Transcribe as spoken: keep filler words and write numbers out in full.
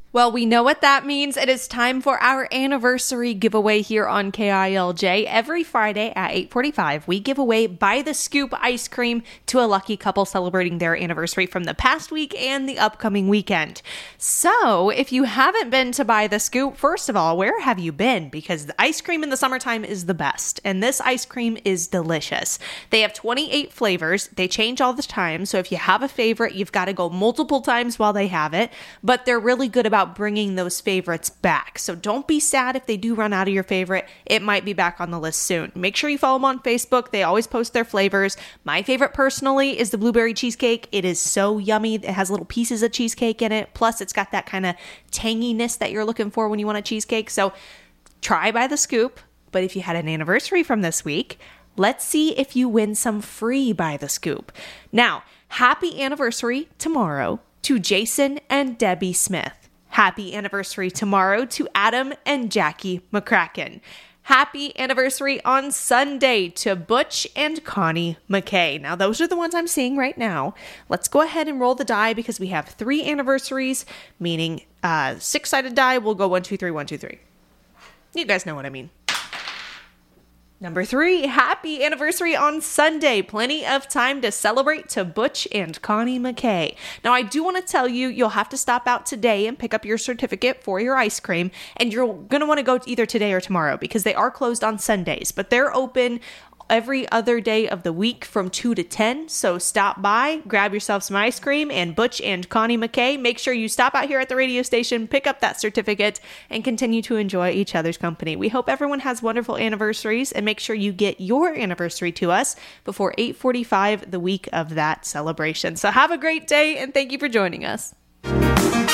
Well, we know what that means. It is time for our anniversary giveaway here on K I L J. Every Friday at eight forty-five, we give away By the Scoop ice cream to a lucky couple celebrating their anniversary from the past week and the upcoming weekend. So, if you haven't been to By the Scoop, first of all, where have you been? Because the ice cream in the summertime is the best, and this ice cream is delicious. They have twenty-eight flavors. They change all the time, so if you have a favorite, you've got to go multiple times while they have it, but they're really good about bringing those favorites back. So don't be sad if they do run out of your favorite. It might be back on the list soon. Make sure you follow them on Facebook. They always post their flavors. My favorite personally is the blueberry cheesecake. It is so yummy. It has little pieces of cheesecake in it. Plus it's got that kind of tanginess that you're looking for when you want a cheesecake. So try By the Scoop. But if you had an anniversary from this week, let's see if you win some free By the Scoop. Now, happy anniversary tomorrow to Jason and Debbie Smith. Happy anniversary tomorrow to Adam and Jackie McCracken. Happy anniversary on Sunday to Butch and Connie McKay. Now, those are the ones I'm seeing right now. Let's go ahead and roll the die because we have three anniversaries, meaning uh, six-sided die. We'll go one, two, three, one, two, three. You guys know what I mean. Number three, happy anniversary on Sunday. Plenty of time to celebrate to Butch and Connie McKay. Now, I do want to tell you, you'll have to stop out today and pick up your certificate for your ice cream. And you're going to want to go either today or tomorrow because they are closed on Sundays. But they're open every other day of the week from two to ten. So stop by, grab yourself some ice cream, and Butch and Connie McKay, make sure you stop out here at the radio station, pick up that certificate, and continue to enjoy each other's company. We hope everyone has wonderful anniversaries, and make sure you get your anniversary to us before eight forty-five the week of that celebration. So have a great day, and thank you for joining us.